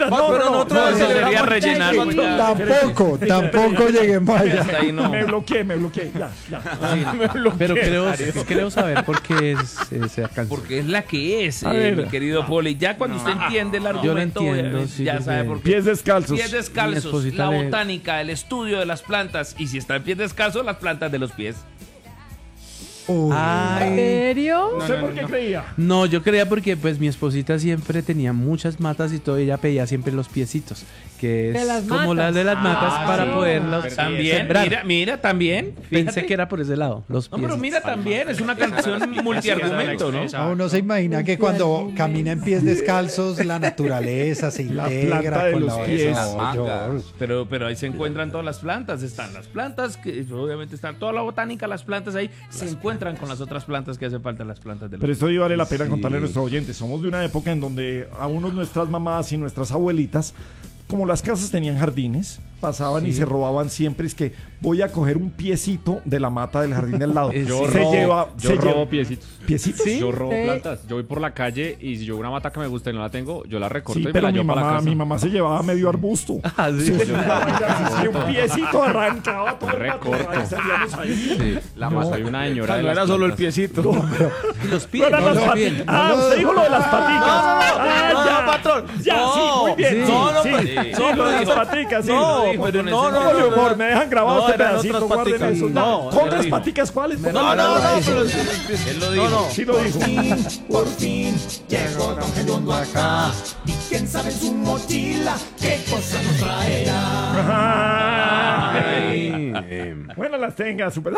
Pero nosotros debería rellenar. Tampoco lleguemos allá. Me bloqueé. Ya. Pero creo saber por qué se alcanzó. Porque es la que es, A ver. mi querido Poli. Ya cuando usted entiende el argumento, Yo lo entiendo, sí, ya yo sabe sé. por qué. Pies descalzos. Pies Mi descalzos, esposita la le- botánica, el estudio de las plantas. Y si está en pies descalzos, las plantas de los pies. Uy. ¿En Ay, serio? No sé por qué creía. no, yo creía porque pues mi esposita siempre tenía muchas matas y todo, ella pedía siempre los piecitos, que De es las como matas. las de las matas para sí. poderlos También, sembrar. mira, también. Pensé Fíjate. que era por ese lado, los No, pies. pero mira también, es una canción multiargumento, ¿no? Uno se imagina que cuando camina en pies descalzos la naturaleza se La integra planta de con los la pies. Pero ahí se encuentran todas las plantas. Están las plantas, que obviamente están toda la botánica, las plantas ahí se encuentran con las otras plantas que hacen falta, las plantas de los Pero esto sí vale la pena contarle a nuestros oyentes. Somos de una época en donde a unos nuestras mamás y nuestras abuelitas, como las casas tenían jardines, pasaban y se robaban siempre. Es que voy a coger un piecito de la mata del jardín del lado. Yo se Yo robo lleva piecitos. piecitos. Yo robo Sí. plantas. Yo voy por la calle y si yo veo una mata que me gusta y no la tengo, yo la recorto Sí, y me pero la llevo para la casa. mi mamá se llevaba medio arbusto. Ah, sí. Sí, un piecito arrancaba todo el Recorto. matorral y salíamos ahí. La más hay una señora de no las era solo el plantas. piecito. Los pies, No eran no, las los patitas. pies. Usted dijo lo de las patitas. Ya, patrón. Ya, sí, muy bien. Sí. Sí, lo de las paticas, sí. No, Lo pero dijo. no, Póngale humor, me dejan grabado No, este eran pedacito, otras guarden paticas. eso. No, ¿Con él las dijo. paticas cuáles? Él lo dijo. Sí lo dijo. Por fin llegó Don Gediondo acá. Y quién sabe en su mochila qué cosa nos traerá. Bueno, las tenga, super.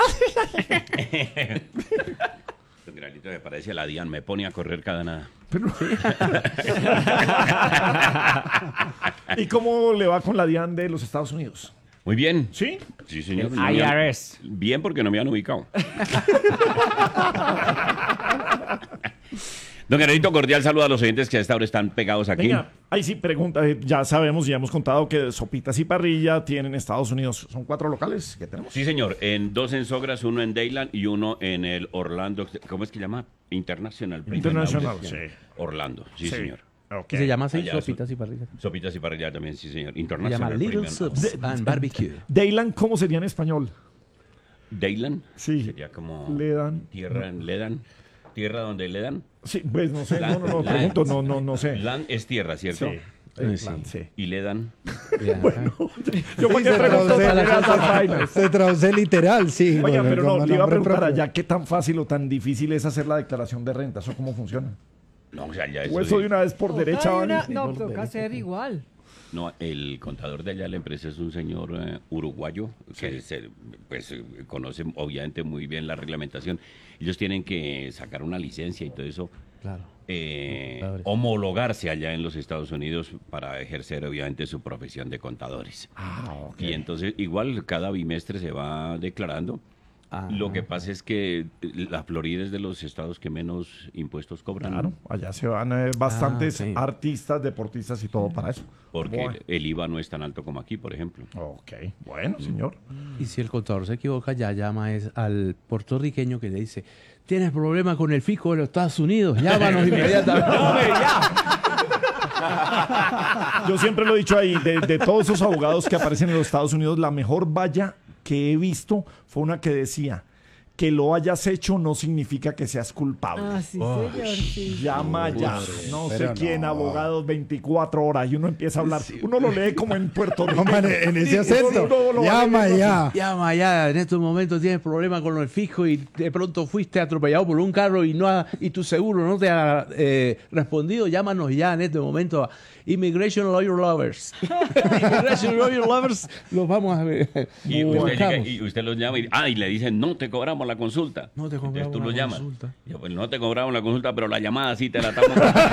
El granito que parece la Dian me pone a correr cada nada. ¿Y cómo le va con la DIAN de los Estados Unidos? Muy bien. ¿Sí? Sí, señor. No me han- Bien porque no me han ubicado. Don Granito, cordial saludo a los oyentes que a esta hora están pegados aquí. Venga, ahí sí pregunta. Ya sabemos, ya hemos contado que Sopitas y Parrilla tienen Estados Unidos. Son 4 locales que tenemos. Sí, señor. En 2 en Sogras, 1 en Dayland y 1 en el Orlando. ¿Cómo es que llama? International. International, sí. Orlando, sí, señor. Ok. Y se llama así, Allá, sopitas y parrillas. Sopitas y Parrilla también, sí, señor. Se International. llama Little Premium Soups Outlet. and Barbecue. Dayland, ¿cómo sería en español? Dayland. Sí. Sería como Le dan. tierra en Ledan. Tierra donde le dan. Sí, pues no sé, Land, no, land. pregunto, no sé. Land es tierra, ¿cierto? Sí. Land, sí. Y le dan. Yo para qué pregunto también esas vainas. Se traduce literal, sí. Oiga, bueno, pero no, como le iba a nombre preguntar propio. allá qué tan fácil o tan difícil es hacer la declaración de renta. ¿Eso cómo funciona? No, o sea, ya O eso de una vez por derecha, ¿vale? No, toca hacer igual. No, el contador de allá de la empresa es un señor uruguayo que conoce obviamente muy bien la reglamentación. Ellos tienen que sacar una licencia y todo eso, Claro. homologarse allá en los Estados Unidos para ejercer obviamente su profesión de contadores. Y entonces igual cada bimestre se va declarando. Lo que pasa es que la Florida es de los estados que menos impuestos cobran. Claro, allá se van bastantes sí. artistas, deportistas y todo para eso. Porque Bueno. el IVA no es tan alto como aquí, por ejemplo. Ok, bueno, señor. Y si el contador se equivoca, ya llama al puertorriqueño que le dice, tienes problema con el fisco de los Estados Unidos, llámanos inmediatamente. Yo siempre lo he dicho ahí, de todos esos abogados que aparecen en los Estados Unidos, la mejor valla que he visto fue una que decía, que lo hayas hecho no significa que seas culpable. Ah, sí, señor, sí. Llama ya, no sé pero quién, no. abogados 24 horas y uno empieza a hablar. Uno lo lee como en Puerto Rico. No, man, en ese acento. Uno lo Llama lee ya. Llama ya, en estos momentos tienes problema con el fisco y de pronto fuiste atropellado por un carro y tu seguro no te ha respondido, llámanos ya en este momento a Immigration Lawyer Lovers. Immigration Lawyer Lovers, los vamos a ver. Y usted, llega buscamos. y usted los llama y le dicen, no te cobramos la consulta. No te Entonces cobramos tú lo la llamas. consulta. Y yo, pues no te cobramos la consulta, pero la llamada sí te la estamos.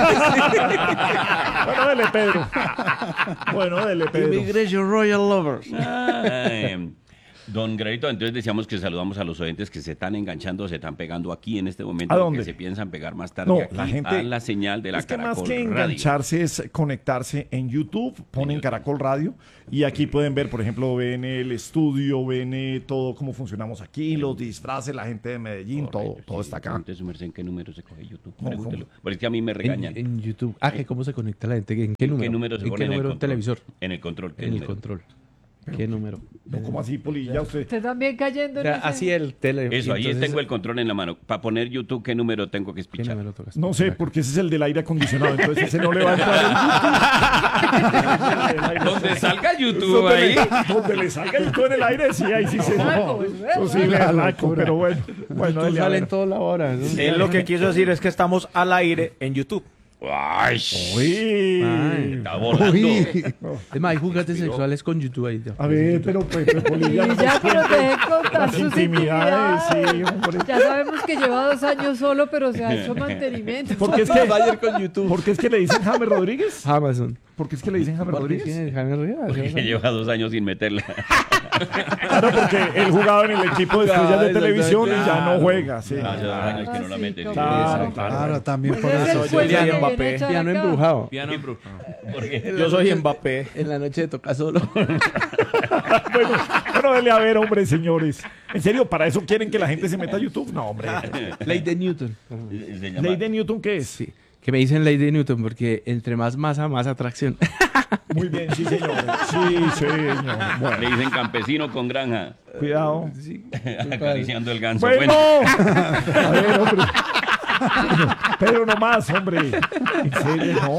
Bueno, dele, Pedro. Bueno, dele, Pedro. Immigration Royal Lovers. Don Gravito, entonces decíamos que saludamos a los oyentes que se están enganchando, se están pegando aquí en este momento. ¿A dónde? Que se piensan pegar más tarde No, aquí la gente... a la señal de la es que Caracol más que Radio. engancharse es conectarse en YouTube, ponen Caracol Radio y aquí pueden ver, por ejemplo, ven el estudio, ven todo cómo funcionamos aquí, los disfraces, la gente de Medellín, Correcto, todo sí. está acá. Pregunte su merced en qué número se coge YouTube. ¿Cómo? Pregúntelo. Porque es que a mí me regañan. En YouTube. Ah, que cómo se conecta la gente. ¿En qué número? ¿Qué número se ¿En pone qué en el número control? televisor? En el control. ¿qué En el número? control. ¿Qué número? No, ¿cómo así, Polilla? Usted... Usted también cayendo O en sea, ese- así el tele. Eso, ahí entonces, tengo el control en la mano. Para poner YouTube, ¿qué número tengo que ¿Qué espichar? número tocas? No sé, porque ese es el del aire acondicionado, entonces ese no le va a entrar. Donde salga YouTube Donde ahí. donde le salga YouTube en el aire, sí, ahí sí se... Naco, es Eso sí, La le naco, locura. pero bueno. Bueno, Tú dele, a sale ver. en toda la hora. ¿no? Él lo que quiso decir es que estamos al aire en YouTube. ¡Ay! Uy. Ay. Está volando. Uy. Es más, hay juguetes sexuales con YouTube ahí. A ver, pero Polilla, Y no ya nos que nos cuente deje contar las sus intimidades, intimidades. sí, hombre. Ya sabemos que lleva 2 años solo, pero se ha hecho mantenimiento. Porque es que, Ayer con YouTube. porque es que le dicen James Rodríguez. Amazon. Porque es que le dicen James ¿Por qué Rodríguez. tiene Jaime Rivas? Que lleva 2 años sin meterla. Claro, porque él jugaba en el equipo de estrellas de Claro, televisión y ya no claro. juega. Sí. Hace 2 años que no la sí, mete. cómo Claro, no. Claro, también por Ese es eso. el puesto Kylian que viene Mbappé. a echar Piano acá. embrujado. Piano en bru- Yo soy Mbappé. En la noche toca solo. Bueno, dele a ver, hombre, señores. En serio, ¿para eso quieren que la gente se meta a YouTube? No, hombre. Ley de Newton. Se llama- ¿Ley de Newton qué es? Sí. Que me dicen ley de Newton porque entre más masa, más atracción. Muy bien, sí, señor. Sí, señor. Le Bueno, dicen campesino con granja. cuidado. Acariciando el ganso. Bueno. Bueno. A ver, hombre. Pero no más, hombre. En serio, no.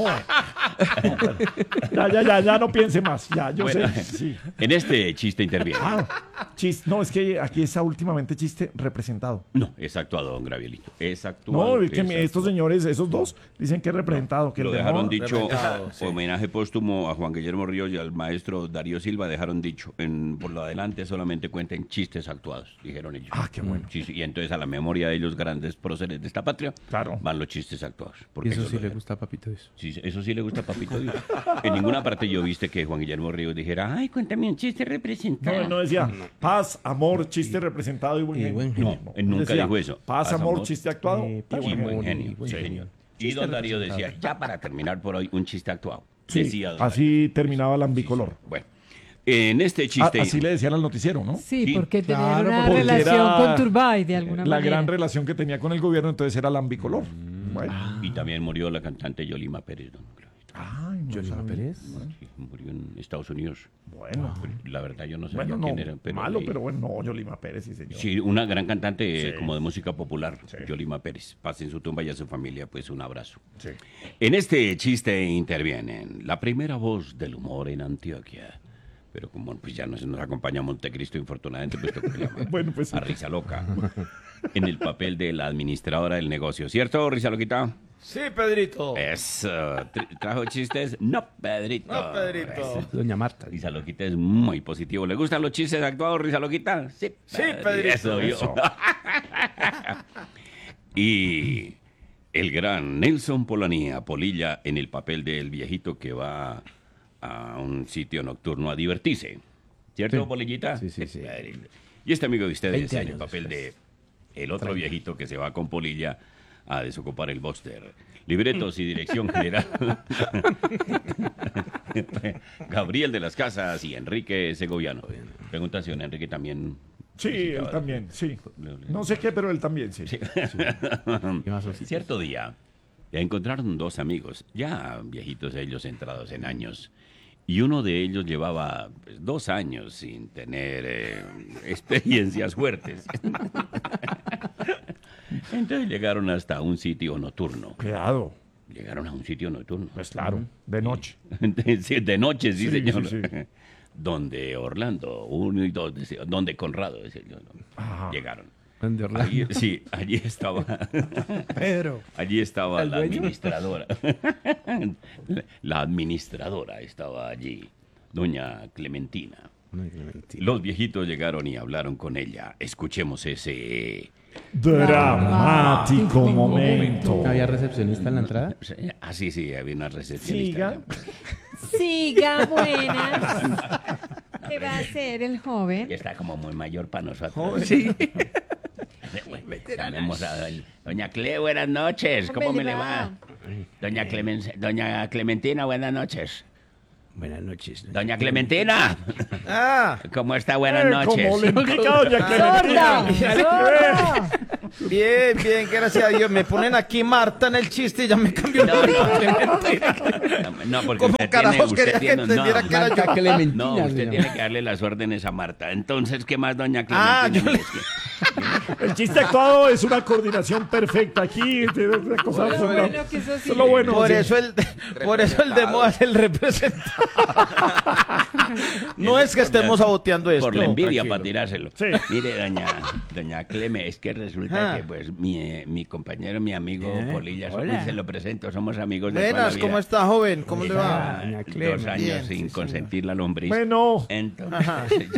Ya, no piense más. Ya, yo Bueno, sé. Sí. en este chiste interviene. No, es que aquí está últimamente chiste representado. No, es actuado, don Gravielito. Es actuado. No, es que es estos actuado. señores, esos dos, dicen que es representado. Que Lo el de dejaron moda- dicho, homenaje póstumo a Juan Guillermo Ríos y al maestro Darío Silva, dejaron dicho, por lo adelante solamente cuenten chistes actuados, dijeron ellos. Ah, qué bueno. Sí, sí, y entonces a la memoria de ellos grandes próceres de esta patria, Claro. van los chistes actuados. Y porque eso ellos sí lo le dejan. gusta a Papito Dios. Sí, eso sí le gusta a Papito Dios. En ninguna parte yo viste que Juan Guillermo Ríos dijera, ay, cuéntame un chiste No, representado. él no decía paz, amor, chiste representado y buen Y genio. buen No, genio. él nunca Decía, dijo eso. Paz, amor, chiste actuado. Sí, y Y buen buen genio. genio, buen sí, genio. señor. Y don Darío decía, ya para terminar por hoy, un chiste actuado. Sí, Decía don Darío. así terminaba el ambicolor. Bueno, en este chiste... Así le decían al noticiero, ¿no? Sí, Sí, porque tener claro, una porque relación era con Turbay de alguna La manera. gran relación que tenía con el gobierno, entonces era el ambicolor. Bueno. Y también murió la cantante Yolima Pérez, don Claudio. Ay, no Yolima sabía. Pérez. Sí, murió en Estados Unidos. Bueno, La verdad yo no sabía bueno, no, quién era. Pero malo, leí. pero bueno, no, Yolima Pérez, sí, señor. Sí, una gran cantante Sí. como de música popular, Sí. Yolima Pérez. Paz en su tumba y a su familia, pues un abrazo. Sí. En este chiste intervienen la primera voz del humor en Antioquia. Pero como pues ya nos acompaña Montecristo, infortunadamente, pues tengo que llamar Bueno, pues a Risa Loca. En el papel de la administradora del negocio. ¿Cierto, Risa Loquita? Sí, Pedrito. Eso. ¿Trajo chistes? No, Pedrito. No, Pedrito. Eso. Doña Marta. Risa Loquita es muy positivo. ¿Le gustan los chistes actuados, Risa Loquita? Sí, Sí, Pedrito. Eso, yo. Eso. Y el gran Nelson Polanía, Polilla, en el papel del viejito que va a un sitio nocturno a divertirse. ¿Cierto, Sí. Polillita? Sí, sí, sí. Pedrito. Y este amigo de ustedes 20 en el años papel después. de el otro viejito que se va con Polilla a desocupar el Buster. Libretos y dirección general. Gabriel de las Casas y Enrique Segoviano. Pregunta si don Enrique también... Sí, visitaba- él también, sí. No sé qué, pero él también, sí. ¿Qué más, Osito? Cierto día, ya encontraron 2 amigos, ya viejitos ellos entrados en años, y uno de ellos llevaba 2 años sin tener experiencias fuertes. Entonces llegaron hasta un sitio nocturno. Cuidado, Llegaron a un sitio nocturno. pues claro, de noche. Sí, de noche, sí, Sí, señor. sí, sí. Donde Orlando, 1 y 2, donde Conrado, decía yo, ¿no? Ajá. Llegaron. ¿Dónde Orlando? Allí, sí, allí estaba. Pedro. Allí estaba ¿El la dueño? administradora. La administradora estaba allí, doña Clementina. Ay, qué mentira. Los viejitos llegaron y hablaron con ella. Escuchemos ese... Dramático momento. ¿No había recepcionista en la entrada? Ah, sí, había una recepcionista. Siga. Siga, buenas. ¿Qué va a hacer el joven? Ya está como muy mayor para nosotros. Sí. Llamemos a doña Cle, buenas noches. ¿Cómo me le va? Doña Clementina, buenas noches. Buenas noches. Doña Clementina. Ah, ¿Cómo está? Buenas noches. Como le indica doña Clementina. ¡Sorda! bien, bien, gracias a Dios. Me ponen aquí Marta en el chiste y ya me cambió el No, nombre. no. Clementina. No, porque ¿Cómo usted carajos tiene, quería que entendiera que era yo? Marta Clementina. No, se usted llama. tiene que darle las órdenes a Marta. Entonces, ¿qué más, doña Ah, Clementina? yo le- El chiste actuado es una coordinación perfecta aquí. Una cosa Bueno, que eso sí. Eso es lo bueno. Por sí. eso el de moda es el representante. No es que estemos saboteando esto. Por la envidia tranquilo. para tirárselo. Sí. Mire, doña Cleme, es que resulta Ah. que pues mi compañero, mi amigo Polilla, se lo presento, somos amigos de toda la Buenas, vida. ¿cómo está, joven? ¿Cómo le va? Doña Cleme. 2 años Bien, sin sí, consentir la lombriz. Bueno, Entonces,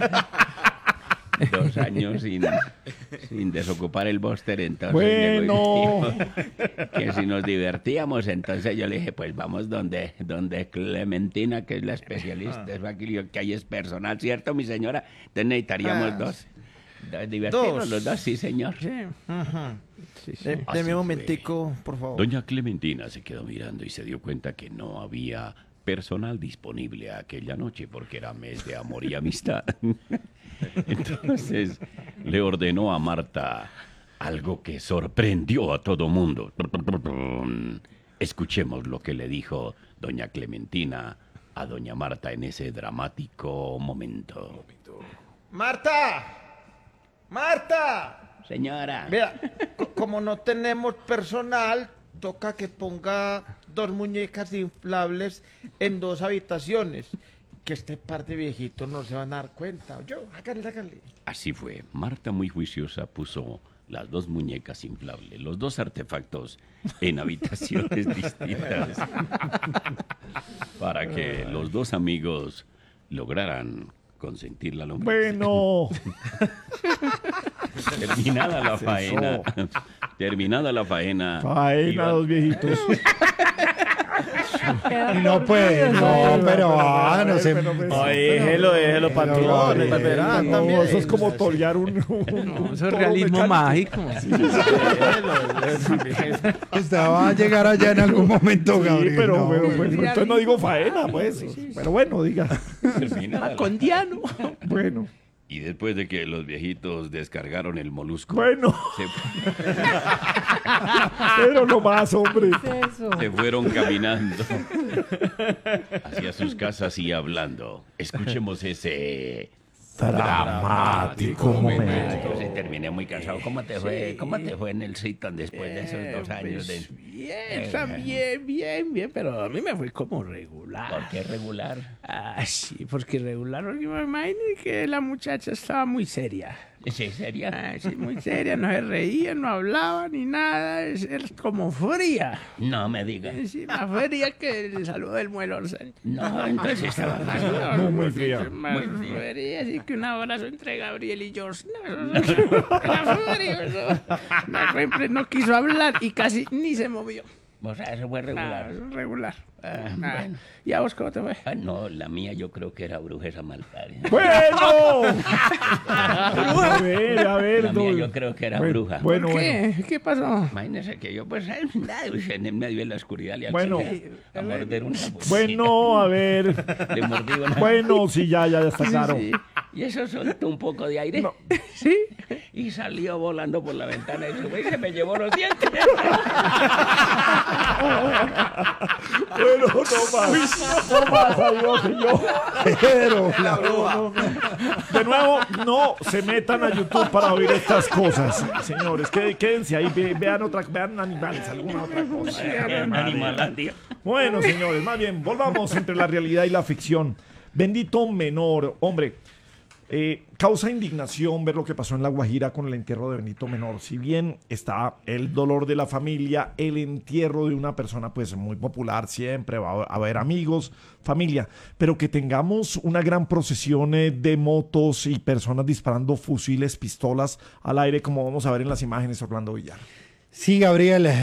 2 años sin desocupar el bóster, entonces llegó y dijo que si nos divertíamos, entonces yo le dije, pues vamos donde Clementina, que es la especialista, es aquí, que ahí es personal, ¿cierto, mi señora? Entonces necesitaríamos dos. Divertirnos Dos. los dos, sí, señor. Ajá. Sí, sí. Deme un momentico, por favor. Doña Clementina se quedó mirando y se dio cuenta que no había personal disponible aquella noche porque era mes de amor y amistad. Entonces le ordenó a Marta algo que sorprendió a todo mundo. Escuchemos lo que le dijo doña Clementina a doña Marta en ese dramático momento. ¡Marta! ¡Marta! Señora. Vea, como no tenemos personal, toca que ponga 2 muñecas inflables en 2 habitaciones. Que este par de viejitos no se van a dar cuenta. Yo, hágale. Así fue. Marta, muy juiciosa, puso las 2 muñecas inflables, los 2 artefactos en habitaciones distintas para que los 2 amigos lograran consentir la lombriz. bueno. Terminada la faena. Faena, iba- dos viejitos. Queda Y no puede, orgulloso. no, pero no se... Déjelo, patrón. Pero, Verá, No, también. eso es como torear un No, eso es toro realismo mecánico. mágico. Usted va a llegar allá en algún momento, Sí, Gabriel. pero no, bueno, pues. pues, entonces no digo faena, pues. Pero bueno, diga. terminada la- Condiano. Bueno, Y después de que los viejitos descargaron el molusco, bueno. se, Pero no más, hombre. ¿Qué es eso? se fueron caminando hacia sus casas y hablando. Escuchemos ese Dramático momento. Entonces terminé muy cansado. ¿Cómo te fue? ¿Cómo te fue en el Seaton después de esos 2 años de... Bien, también, bien, pero a mí me fue como regular. ¿Por qué regular? Ah, sí, porque regular, porque me imagino que la muchacha estaba muy seria. ¿Sí, sería? Ah, sí, muy seria, no se reía, no hablaba ni nada, es como fría. No me digas. Sí, más fría que el saludo del muelo. No, entonces estaba No, muy fría. Más fría, así que un abrazo entre Gabriel y George. No, era frío, eso. No quiso hablar y casi ni se movió. O sea, eso fue regular. Regular. Bueno. ¿Y a vos cómo te fue? Ah, no, la mía yo creo que era bruja esa malparia. ¡Bueno! A ver, La mía yo creo que era bruja. Bueno, ¿Por bueno. qué? ¿Qué pasó? Imagínese que yo, pues, en medio de la oscuridad le Bueno. alcancé a morder una bolsita. Bueno, a ver. Le mordí una... Bueno, sí, ya está claro. Sí. Y eso soltó un poco de aire. ¿Sí? Y salió volando por la ventana y se me llevó los dientes. Bueno, no más. No más, adiós, señor. Pero la De nuevo, no se metan a YouTube para oír estas cosas. Señores, quédense ahí, vean animales, alguna otra cosa. Animalandia. Bueno, señores, más bien, volvamos entre la realidad y la ficción. Bendito Menor, hombre, causa indignación ver lo que pasó en La Guajira con el entierro de Benito Menor. Si bien está el dolor de la familia, el entierro de una persona pues muy popular, siempre va a haber amigos, familia, pero que tengamos una gran procesión de motos y personas disparando fusiles, pistolas al aire, como vamos a ver en las imágenes, Orlando Villar. Sí, Gabriel,